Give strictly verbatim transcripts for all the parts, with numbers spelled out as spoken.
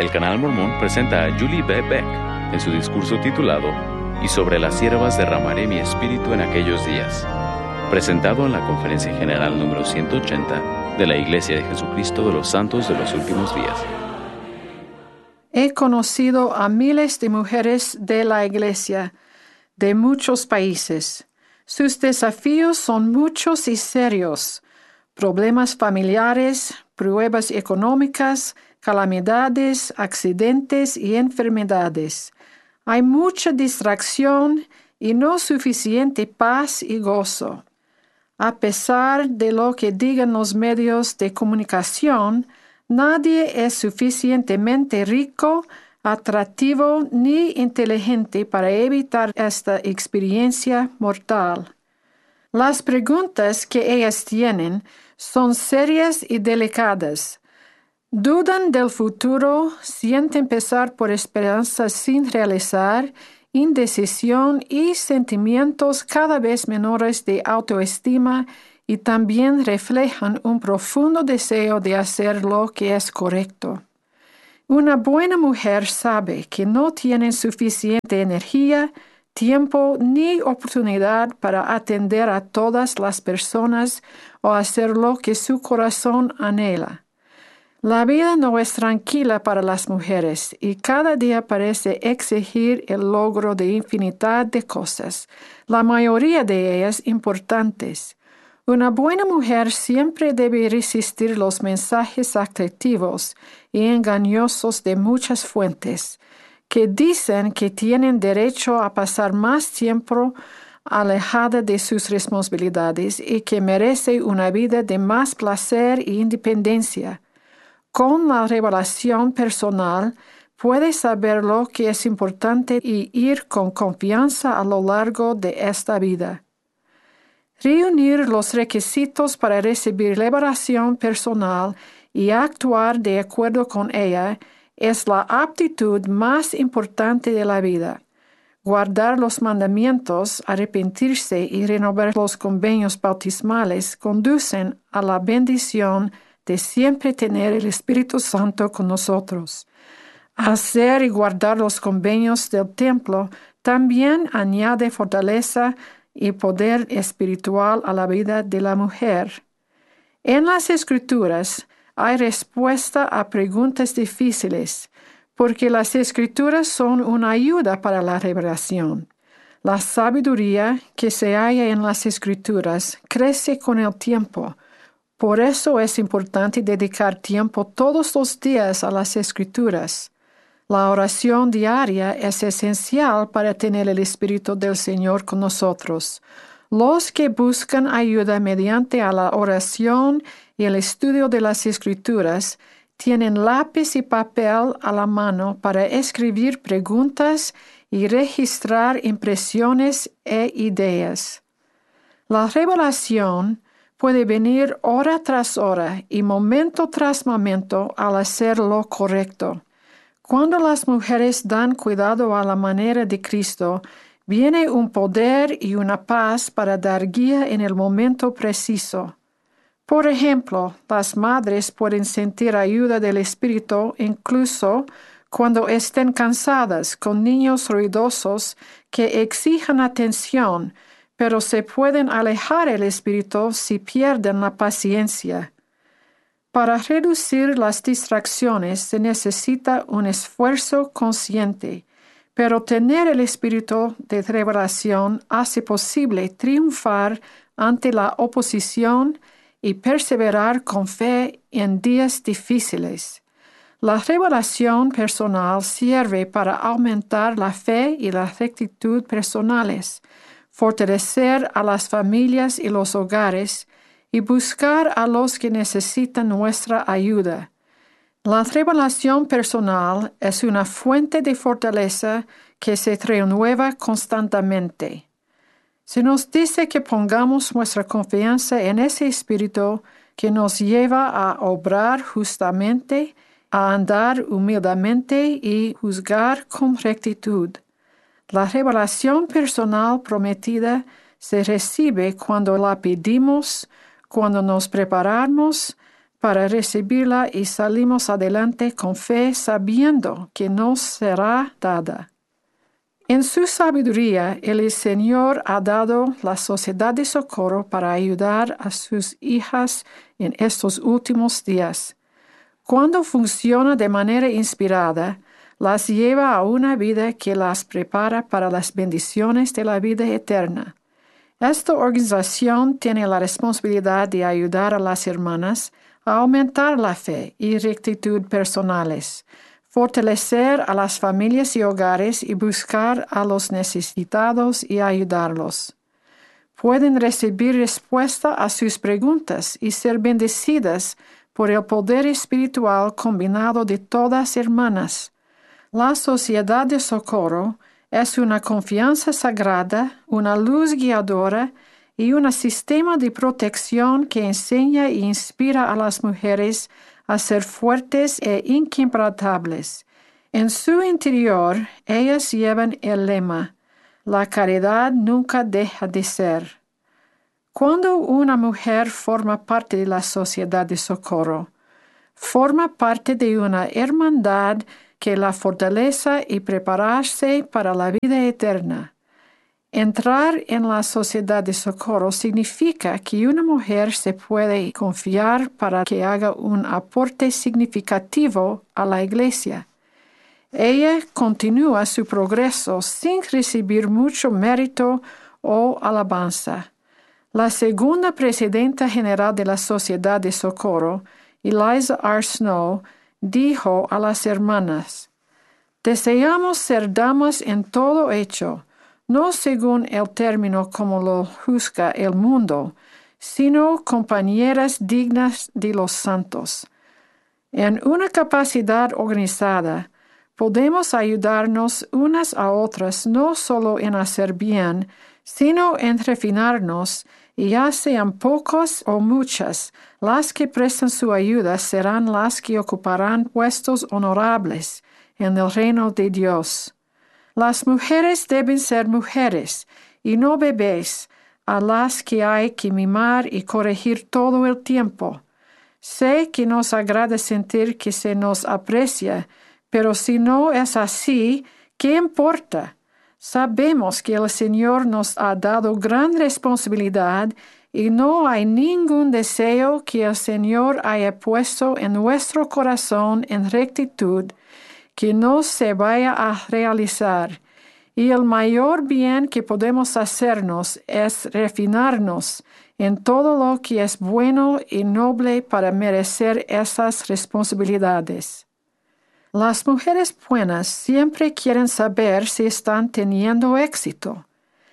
El Canal Mormón presenta a Julie B. Beck en su discurso titulado "Y sobre las siervas derramaré mi espíritu en aquellos días", presentado en la Conferencia General número ciento ochenta de la Iglesia de Jesucristo de los Santos de los Últimos Días. He conocido a miles de mujeres de la Iglesia de muchos países. Sus desafíos son muchos y serios: problemas familiares, pruebas económicas, calamidades, accidentes y enfermedades. Hay mucha distracción y no suficiente paz y gozo. A pesar de lo que digan los medios de comunicación, nadie es suficientemente rico, atractivo ni inteligente para evitar esta experiencia mortal. Las preguntas que ellas tienen son serias y delicadas. Dudan del futuro, sienten pesar por esperanzas sin realizar, indecisión y sentimientos cada vez menores de autoestima, y también reflejan un profundo deseo de hacer lo que es correcto. Una buena mujer sabe que no tiene suficiente energía, tiempo ni oportunidad para atender a todas las personas o hacer lo que su corazón anhela. La vida no es tranquila para las mujeres y cada día parece exigir el logro de infinidad de cosas, la mayoría de ellas importantes. Una buena mujer siempre debe resistir los mensajes atractivos y engañosos de muchas fuentes, que dicen que tienen derecho a pasar más tiempo alejada de sus responsabilidades y que merece una vida de más placer e independencia. Con la revelación personal, puede saber lo que es importante y ir con confianza a lo largo de esta vida. Reunir los requisitos para recibir revelación personal y actuar de acuerdo con ella es la aptitud más importante de la vida. Guardar los mandamientos, arrepentirse y renovar los convenios bautismales conducen a la bendición de siempre tener el Espíritu Santo con nosotros. Hacer y guardar los convenios del templo también añade fortaleza y poder espiritual a la vida de la mujer. En las Escrituras hay respuesta a preguntas difíciles, porque las Escrituras son una ayuda para la revelación. La sabiduría que se halla en las Escrituras crece con el tiempo. Por eso es importante dedicar tiempo todos los días a las Escrituras. La oración diaria es esencial para tener el Espíritu del Señor con nosotros. Los que buscan ayuda mediante a la oración y el estudio de las Escrituras tienen lápiz y papel a la mano para escribir preguntas y registrar impresiones e ideas. La revelación puede venir hora tras hora y momento tras momento al hacer lo correcto. Cuando las mujeres dan cuidado a la manera de Cristo, viene un poder y una paz para dar guía en el momento preciso. Por ejemplo, las madres pueden sentir ayuda del Espíritu incluso cuando estén cansadas con niños ruidosos que exijan atención, pero se pueden alejar el Espíritu si pierden la paciencia. Para reducir las distracciones se necesita un esfuerzo consciente, pero tener el espíritu de revelación hace posible triunfar ante la oposición y perseverar con fe en días difíciles. La revelación personal sirve para aumentar la fe y la rectitud personales, fortalecer a las familias y los hogares, y buscar a los que necesitan nuestra ayuda. La revelación personal es una fuente de fortaleza que se renueva constantemente. Se nos dice que pongamos nuestra confianza en ese espíritu que nos lleva a obrar justamente, a andar humildemente y juzgar con rectitud. La revelación personal prometida se recibe cuando la pedimos, cuando nos preparamos, para recibirla y salimos adelante con fe sabiendo que nos será dada. En su sabiduría, el Señor ha dado la Sociedad de Socorro para ayudar a sus hijas en estos últimos días. Cuando funciona de manera inspirada, las lleva a una vida que las prepara para las bendiciones de la vida eterna. Esta organización tiene la responsabilidad de ayudar a las hermanas a aumentar la fe y rectitud personales, fortalecer a las familias y hogares y buscar a los necesitados y ayudarlos. Pueden recibir respuesta a sus preguntas y ser bendecidas por el poder espiritual combinado de todas hermanas. La Sociedad de Socorro es una confianza sagrada, una luz guiadora y un sistema de protección que enseña e inspira a las mujeres a ser fuertes e inquebrantables. En su interior, ellas llevan el lema: la caridad nunca deja de ser. Cuando una mujer forma parte de la Sociedad de Socorro, forma parte de una hermandad que la fortalece y prepararse para la vida eterna. Entrar en la Sociedad de Socorro significa que una mujer se puede confiar para que haga un aporte significativo a la Iglesia. Ella continúa su progreso sin recibir mucho mérito o alabanza. La segunda presidenta general de la Sociedad de Socorro, Eliza R. Snow, dijo a las hermanas: «Deseamos ser damas en todo hecho, no según el término como lo juzga el mundo, sino compañeras dignas de los santos. En una capacidad organizada, podemos ayudarnos unas a otras no solo en hacer bien, sino en refinarnos, y ya sean pocos o muchas, las que prestan su ayuda serán las que ocuparán puestos honorables en el reino de Dios. Las mujeres deben ser mujeres y no bebés, a las que hay que mimar y corregir todo el tiempo. Sé que nos agrada sentir que se nos aprecia, pero si no es así, ¿qué importa? Sabemos que el Señor nos ha dado gran responsabilidad y no hay ningún deseo que el Señor haya puesto en nuestro corazón en rectitud que no se vaya a realizar. Y el mayor bien que podemos hacernos es refinarnos en todo lo que es bueno y noble para merecer esas responsabilidades. Las mujeres buenas siempre quieren saber si están teniendo éxito.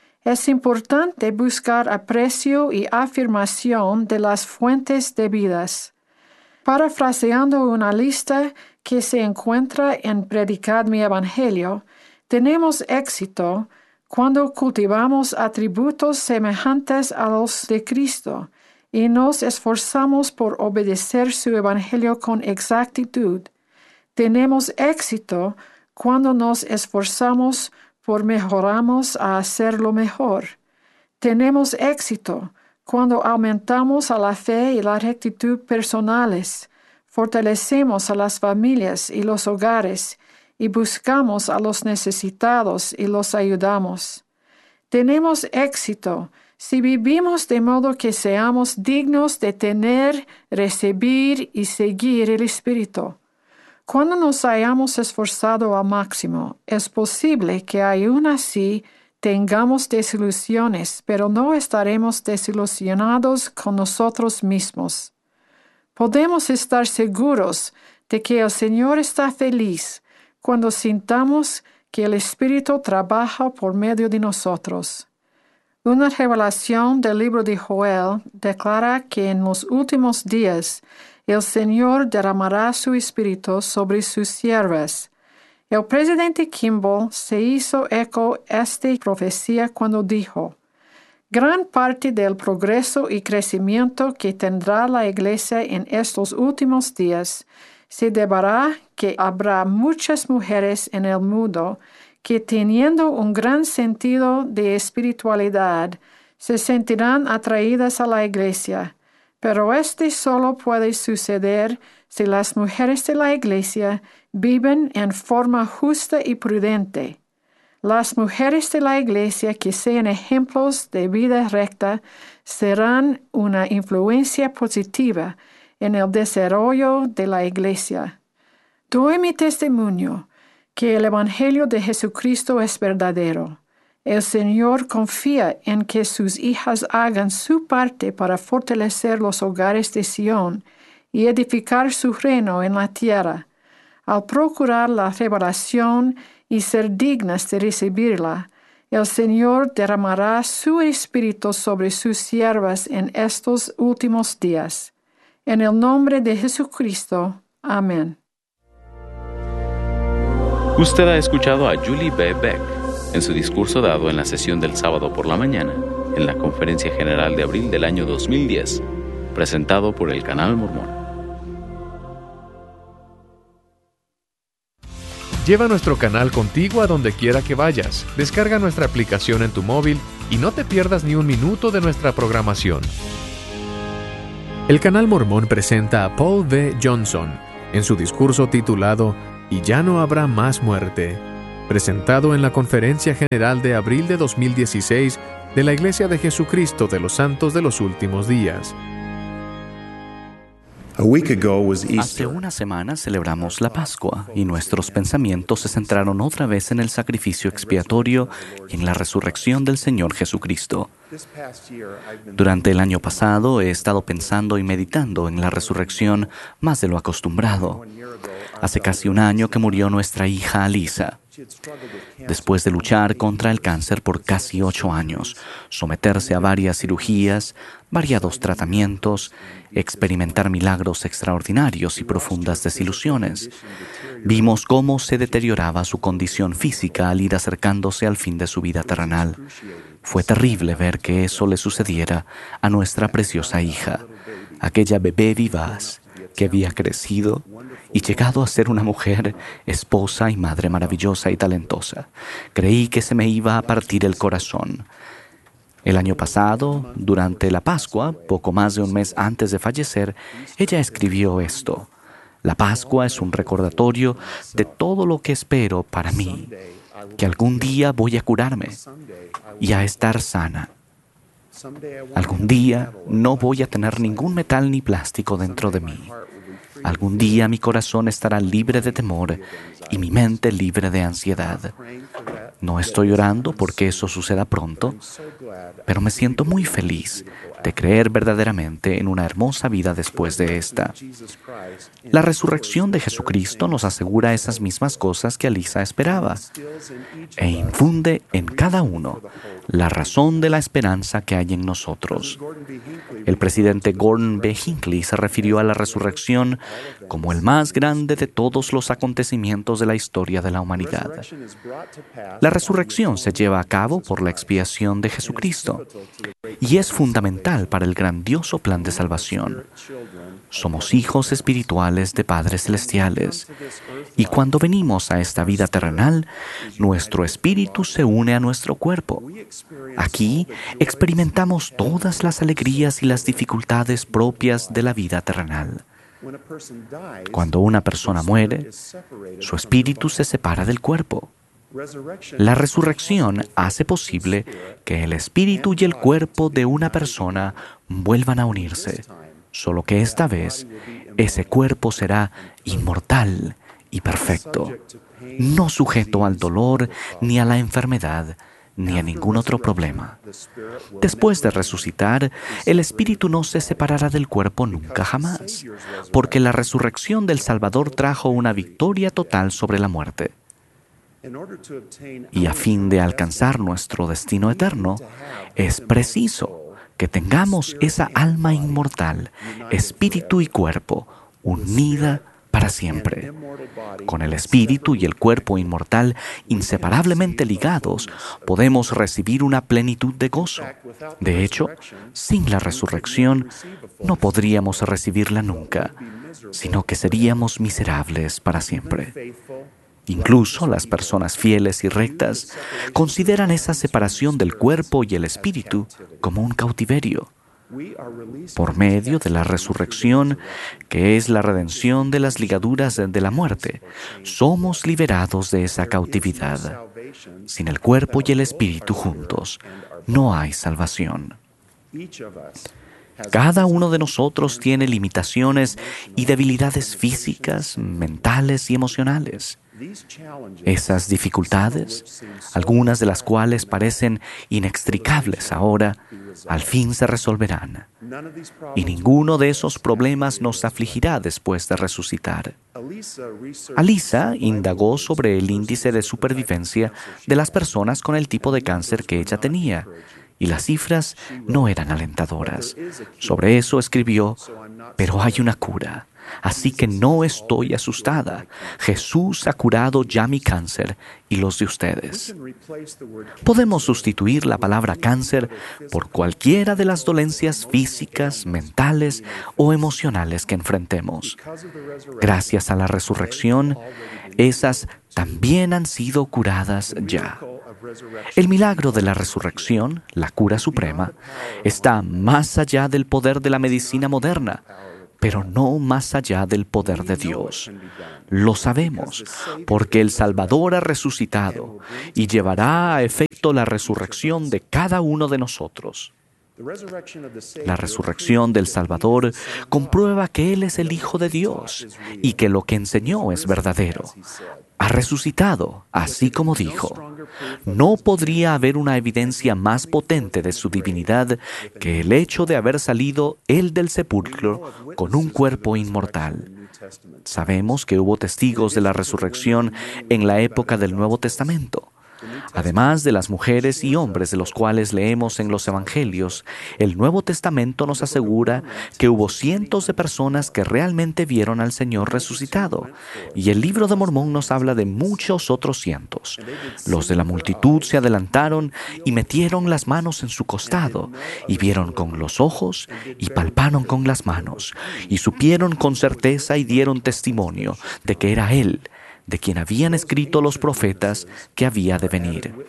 Es importante buscar aprecio y afirmación de las fuentes debidas. Parafraseando una lista que se encuentra en Predicad mi Evangelio, tenemos éxito cuando cultivamos atributos semejantes a los de Cristo y nos esforzamos por obedecer su Evangelio con exactitud. Tenemos éxito cuando nos esforzamos por mejoramos a hacerlo mejor. Tenemos éxito cuando aumentamos a la fe y la rectitud personales, fortalecemos a las familias y los hogares y buscamos a los necesitados y los ayudamos. Tenemos éxito si vivimos de modo que seamos dignos de tener, recibir y seguir el Espíritu. Cuando nos hayamos esforzado al máximo, es posible que aún así tengamos desilusiones, pero no estaremos desilusionados con nosotros mismos. Podemos estar seguros de que el Señor está feliz cuando sintamos que el Espíritu trabaja por medio de nosotros. Una revelación del libro de Joel declara que en los últimos días el Señor derramará su Espíritu sobre sus siervas. El presidente Kimball se hizo eco de esta profecía cuando dijo: «Gran parte del progreso y crecimiento que tendrá la Iglesia en estos últimos días se deberá que habrá muchas mujeres en el mundo que, teniendo un gran sentido de espiritualidad, se sentirán atraídas a la Iglesia, Pero este solo puede suceder si las mujeres de la Iglesia viven en forma justa y prudente. Las mujeres de la Iglesia que sean ejemplos de vida recta serán una influencia positiva en el desarrollo de la Iglesia. Doy mi testimonio que el Evangelio de Jesucristo es verdadero. El Señor confía en que sus hijas hagan su parte para fortalecer los hogares de Sión y edificar su reino en la tierra, al procurar la revelación y ser dignas de recibirla. El Señor derramará su Espíritu sobre sus siervas en estos últimos días. En el nombre de Jesucristo. Amén. Usted ha escuchado a Julie B. Beck en su discurso dado en la sesión del sábado por la mañana en la Conferencia General de abril del año dos mil diez, presentado por el Canal Mormón. Lleva nuestro canal contigo a donde quiera que vayas. Descarga nuestra aplicación en tu móvil y no te pierdas ni un minuto de nuestra programación. El Canal Mormón presenta a Paul V. Johnson en su discurso titulado "Y ya no habrá más muerte", presentado en la Conferencia General de abril de dos mil dieciséis de la Iglesia de Jesucristo de los Santos de los Últimos Días. Hace una semana celebramos la Pascua y nuestros pensamientos se centraron otra vez en el sacrificio expiatorio y en la resurrección del Señor Jesucristo. Durante el año pasado he estado pensando y meditando en la resurrección más de lo acostumbrado. Hace casi un año que murió nuestra hija Alisa. Después de luchar contra el cáncer por casi ocho años, someterse a varias cirugías, variados tratamientos, experimentar milagros extraordinarios y profundas desilusiones, vimos cómo se deterioraba su condición física al ir acercándose al fin de su vida terrenal. Fue terrible ver que eso le sucediera a nuestra preciosa hija, aquella bebé vivaz que había crecido y llegado a ser una mujer, esposa y madre maravillosa y talentosa. Creí que se me iba a partir el corazón. El año pasado, durante la Pascua, poco más de un mes antes de fallecer, ella escribió esto: "La Pascua es un recordatorio de todo lo que espero para mí, que algún día voy a curarme y a estar sana. Algún día no voy a tener ningún metal ni plástico dentro de mí. Algún día mi corazón estará libre de temor y mi mente libre de ansiedad. No estoy orando porque eso suceda pronto, pero me siento muy feliz de creer verdaderamente en una hermosa vida después de esta". La resurrección de Jesucristo nos asegura esas mismas cosas que Alisa esperaba e infunde en cada uno la razón de la esperanza que hay en nosotros. El presidente Gordon B. Hinckley se refirió a la resurrección como el más grande de todos los acontecimientos de la historia de la humanidad. La resurrección se lleva a cabo por la expiación de Jesucristo y es fundamental para el grandioso plan de salvación. Somos hijos espirituales de padres celestiales y cuando venimos a esta vida terrenal, nuestro espíritu se une a nuestro cuerpo. Aquí experimentamos todas las alegrías y las dificultades propias de la vida terrenal. Cuando una persona muere, su espíritu se separa del cuerpo. La resurrección hace posible que el espíritu y el cuerpo de una persona vuelvan a unirse, solo que esta vez ese cuerpo será inmortal y perfecto, no sujeto al dolor ni a la enfermedad, ni a ningún otro problema. Después de resucitar, el espíritu no se separará del cuerpo nunca jamás, porque la resurrección del Salvador trajo una victoria total sobre la muerte. Y a fin de alcanzar nuestro destino eterno, es preciso que tengamos esa alma inmortal, espíritu y cuerpo, unida para siempre. Con el espíritu y el cuerpo inmortal inseparablemente ligados, podemos recibir una plenitud de gozo. De hecho, sin la resurrección, no podríamos recibirla nunca, sino que seríamos miserables para siempre. Incluso las personas fieles y rectas consideran esa separación del cuerpo y el espíritu como un cautiverio. Por medio de la resurrección, que es la redención de las ligaduras de la muerte, somos liberados de esa cautividad. Sin el cuerpo y el espíritu juntos, no hay salvación. Cada uno de nosotros tiene limitaciones y debilidades físicas, mentales y emocionales. Esas dificultades, algunas de las cuales parecen inextricables ahora, al fin se resolverán. Y ninguno de esos problemas nos afligirá después de resucitar. Alisa indagó sobre el índice de supervivencia de las personas con el tipo de cáncer que ella tenía, y las cifras no eran alentadoras. Sobre eso escribió: pero hay una cura. Así que no estoy asustada. Jesús ha curado ya mi cáncer y los de ustedes. Podemos sustituir la palabra cáncer por cualquiera de las dolencias físicas, mentales o emocionales que enfrentemos. Gracias a la resurrección, esas también han sido curadas ya. El milagro de la resurrección, la cura suprema, está más allá del poder de la medicina moderna, pero no más allá del poder de Dios. Lo sabemos, porque el Salvador ha resucitado y llevará a efecto la resurrección de cada uno de nosotros. La resurrección del Salvador comprueba que Él es el Hijo de Dios y que lo que enseñó es verdadero. Ha resucitado, así como dijo. No podría haber una evidencia más potente de su divinidad que el hecho de haber salido Él del sepulcro con un cuerpo inmortal. Sabemos que hubo testigos de la resurrección en la época del Nuevo Testamento. Además de las mujeres y hombres de los cuales leemos en los Evangelios, el Nuevo Testamento nos asegura que hubo cientos de personas que realmente vieron al Señor resucitado, y el Libro de Mormón nos habla de muchos otros cientos. Los de la multitud se adelantaron y metieron las manos en su costado, y vieron con los ojos y palparon con las manos, y supieron con certeza y dieron testimonio de que era Él, de quien habían escrito los profetas que había de venir.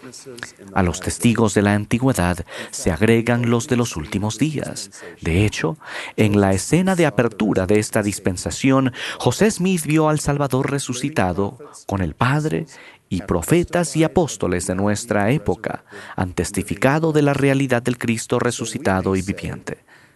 A los testigos de la antigüedad se agregan los de los últimos días. De hecho, en la escena de apertura de esta dispensación, José Smith vio al Salvador resucitado con el Padre, y profetas y apóstoles de nuestra época han testificado de la realidad del Cristo resucitado y viviente.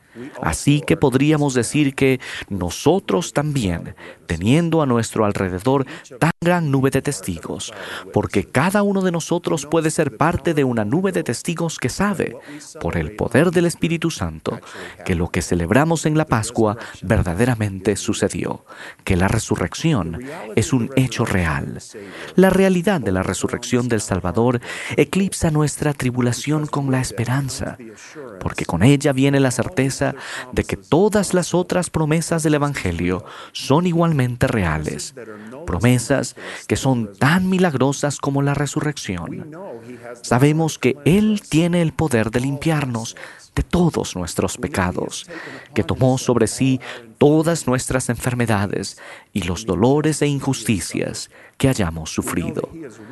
Así que podríamos decir que nosotros también, teniendo a nuestro alrededor tan gran nube de testigos, porque cada uno de nosotros puede ser parte de una nube de testigos que sabe, por el poder del Espíritu Santo, que lo que celebramos en la Pascua verdaderamente sucedió, que la resurrección es un hecho real. La realidad de la resurrección del Salvador eclipsa nuestra tribulación con la esperanza, porque con ella viene la certeza de que todas las otras promesas del Evangelio son igualmente reales, promesas que son tan milagrosas como la resurrección. Sabemos que Él tiene el poder de limpiarnos de todos nuestros pecados, que tomó sobre sí todas nuestras enfermedades y los dolores e injusticias que hayamos sufrido,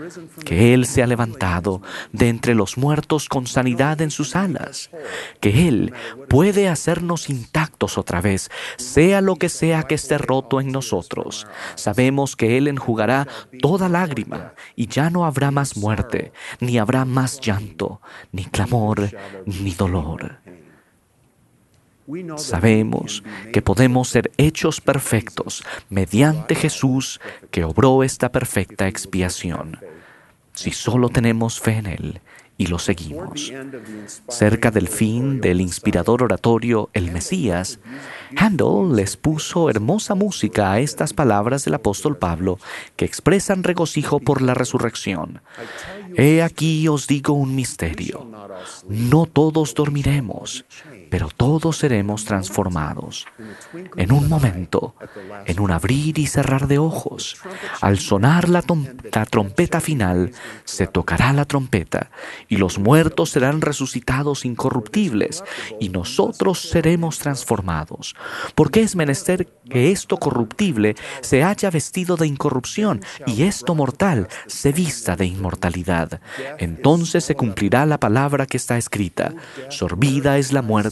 que Él se ha levantado de entre los muertos con sanidad en sus alas, que Él puede hacernos intactos otra vez, sea lo que sea que esté roto en nosotros. Sabemos que Él enjugará toda lágrima y ya no habrá más muerte, ni habrá más llanto, ni clamor, ni dolor. Sabemos que podemos ser hechos perfectos mediante Jesús que obró esta perfecta expiación, si solo tenemos fe en Él y lo seguimos. Cerca del fin del inspirador oratorio El Mesías, Handel les puso hermosa música a estas palabras del apóstol Pablo que expresan regocijo por la resurrección. He aquí os digo un misterio. No todos dormiremos, pero todos seremos transformados. En un momento, en un abrir y cerrar de ojos, al sonar la, la trompeta final, se tocará la trompeta, y los muertos serán resucitados incorruptibles, y nosotros seremos transformados. Porque es menester que esto corruptible se haya vestido de incorrupción, y esto mortal se vista de inmortalidad. Entonces se cumplirá la palabra que está escrita: sorbida es la muerte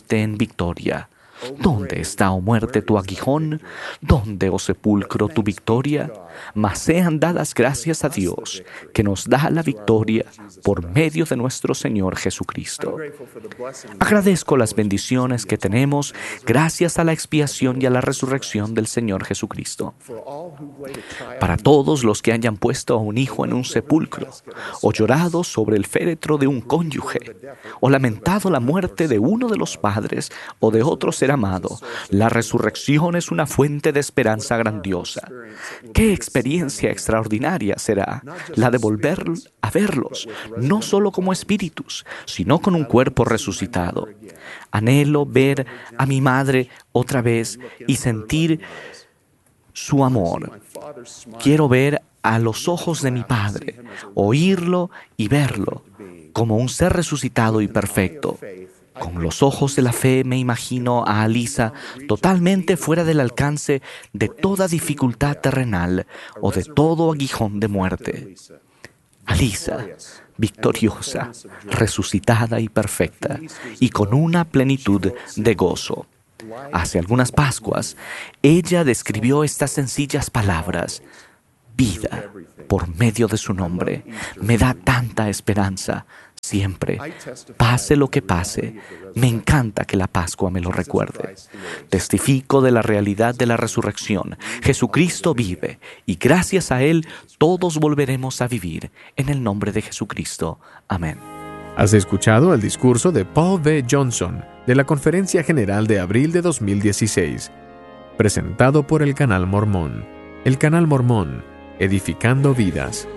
muerte en victoria. ¿Dónde está, oh muerte, tu aguijón? ¿Dónde, oh sepulcro, tu victoria? Mas sean dadas gracias a Dios, que nos da la victoria por medio de nuestro Señor Jesucristo. Agradezco las bendiciones que tenemos gracias a la expiación y a la resurrección del Señor Jesucristo. Para todos los que hayan puesto a un hijo en un sepulcro, o llorado sobre el féretro de un cónyuge, o lamentado la muerte de uno de los padres o de otro ser amado, la resurrección es una fuente de esperanza grandiosa. ¡Qué experiencia extraordinaria será la de volver a verlos, no solo como espíritus, sino con un cuerpo resucitado! Anhelo ver a mi madre otra vez y sentir su amor. Quiero ver a los ojos de mi Padre, oírlo y verlo como un ser resucitado y perfecto. Con los ojos de la fe me imagino a Alisa totalmente fuera del alcance de toda dificultad terrenal o de todo aguijón de muerte. Alisa, victoriosa, resucitada y perfecta, y con una plenitud de gozo. Hace algunas Pascuas, ella describió estas sencillas palabras: vida, por medio de su nombre, me da tanta esperanza. Siempre, pase lo que pase, me encanta que la Pascua me lo recuerde. Testifico de la realidad de la resurrección. Jesucristo vive y gracias a Él todos volveremos a vivir. En el nombre de Jesucristo. Amén. Has escuchado el discurso de Paul B. Johnson de la Conferencia General de abril de dos mil dieciséis, presentado por el Canal Mormón. El Canal Mormón, edificando vidas.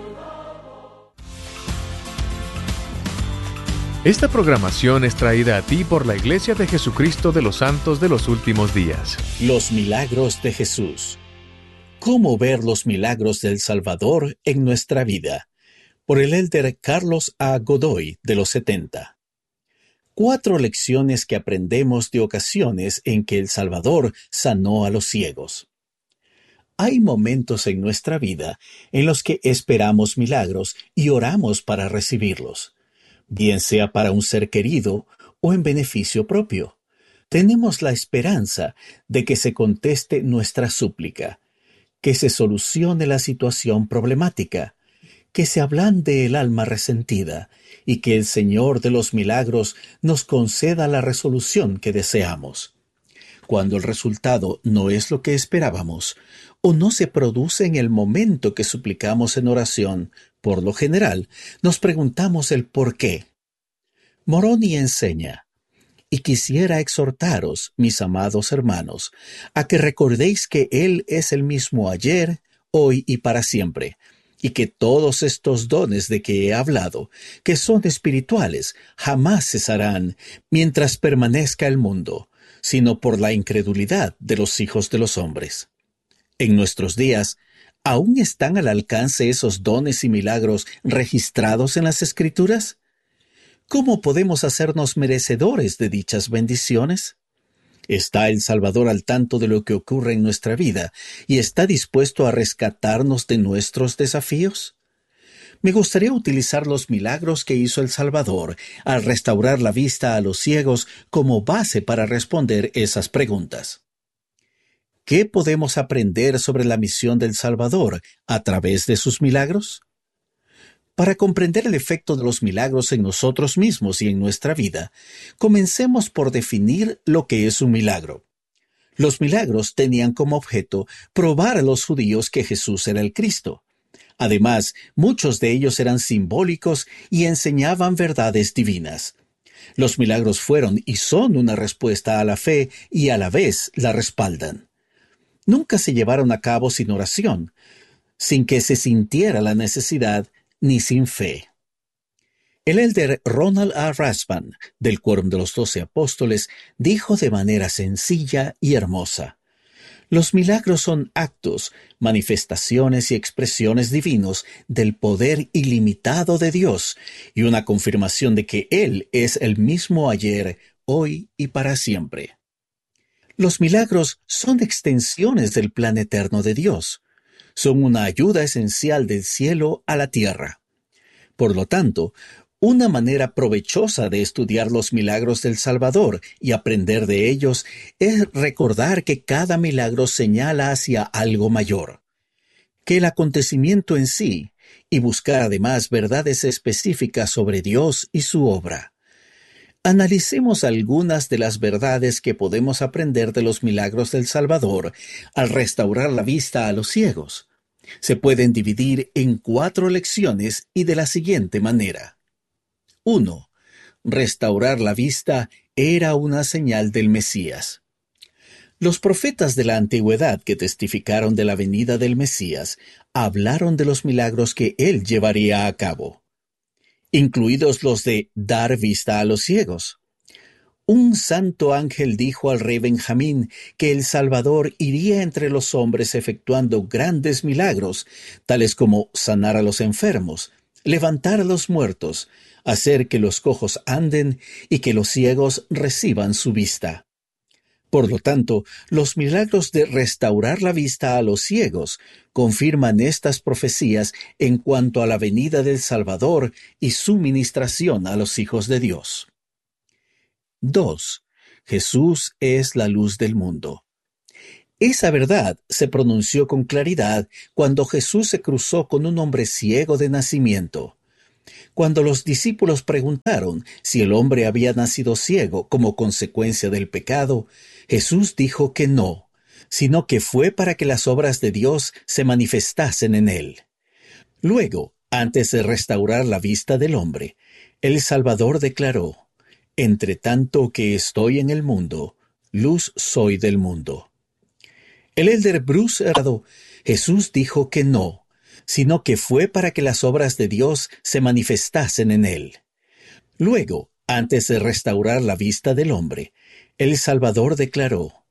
Esta programación es traída a ti por la Iglesia de Jesucristo de los Santos de los Últimos Días. Los milagros de Jesús. ¿Cómo ver los milagros del Salvador en nuestra vida? Por el elder Carlos A. Godoy, de los setenta. Cuatro lecciones que aprendemos de ocasiones en que el Salvador sanó a los ciegos. Hay momentos en nuestra vida en los que esperamos milagros y oramos para recibirlos, bien sea para un ser querido o en beneficio propio. Tenemos la esperanza de que se conteste nuestra súplica, que se solucione la situación problemática, que se ablande el alma resentida y que el Señor de los milagros nos conceda la resolución que deseamos. Cuando el resultado no es lo que esperábamos o no se produce en el momento que suplicamos en oración, por lo general, nos preguntamos el por qué. Moroni enseña: y quisiera exhortaros, mis amados hermanos, a que recordéis que Él es el mismo ayer, hoy y para siempre, y que todos estos dones de que he hablado, que son espirituales, jamás cesarán mientras permanezca el mundo, sino por la incredulidad de los hijos de los hombres. En nuestros días, ¿aún están al alcance esos dones y milagros registrados en las Escrituras? ¿Cómo podemos hacernos merecedores de dichas bendiciones? ¿Está el Salvador al tanto de lo que ocurre en nuestra vida y está dispuesto a rescatarnos de nuestros desafíos? Me gustaría utilizar los milagros que hizo el Salvador al restaurar la vista a los ciegos como base para responder esas preguntas. ¿Qué podemos aprender sobre la misión del Salvador a través de sus milagros? Para comprender el efecto de los milagros en nosotros mismos y en nuestra vida, comencemos por definir lo que es un milagro. Los milagros tenían como objeto probar a los judíos que Jesús era el Cristo. Además, muchos de ellos eran simbólicos y enseñaban verdades divinas. Los milagros fueron y son una respuesta a la fe y a la vez la respaldan. Nunca se llevaron a cabo sin oración, sin que se sintiera la necesidad, ni sin fe. El elder Ronald A. Rasband, del Quórum de los Doce Apóstoles, dijo de manera sencilla y hermosa: los milagros son actos, manifestaciones y expresiones divinos del poder ilimitado de Dios y una confirmación de que Él es el mismo ayer, hoy y para siempre. Los milagros son extensiones del plan eterno de Dios. Son una ayuda esencial del cielo a la tierra. Por lo tanto, Una manera provechosa de estudiar los milagros del Salvador y aprender de ellos es recordar que cada milagro señala hacia algo mayor, que el acontecimiento en sí, y buscar además verdades específicas sobre Dios y su obra. Analicemos algunas de las verdades que podemos aprender de los milagros del Salvador al restaurar la vista a los ciegos. Se pueden dividir en cuatro lecciones y de la siguiente manera. uno. Restaurar la vista era una señal del Mesías. Los profetas de la antigüedad que testificaron de la venida del Mesías hablaron de los milagros que él llevaría a cabo, incluidos los de dar vista a los ciegos. Un santo ángel dijo al rey Benjamín que el Salvador iría entre los hombres efectuando grandes milagros, tales como sanar a los enfermos, levantar a los muertos, hacer que los cojos anden y que los ciegos reciban su vista. Por lo tanto, los milagros de restaurar la vista a los ciegos confirman estas profecías en cuanto a la venida del Salvador y su ministración a los hijos de Dios. dos. Jesús es la luz del mundo. Esa verdad se pronunció con claridad cuando Jesús se cruzó con un hombre ciego de nacimiento. Cuando los discípulos preguntaron si el hombre había nacido ciego como consecuencia del pecado, Jesús dijo que no, sino que fue para que las obras de Dios se manifestasen en él. Luego, antes de restaurar la vista del hombre, el Salvador declaró: «Entre tanto que estoy en el mundo, luz soy del mundo». El elder Bruce Errado, Jesús dijo que no, sino que fue para que las obras de Dios se manifestasen en él. Luego, antes de restaurar la vista del hombre, el Salvador declaró: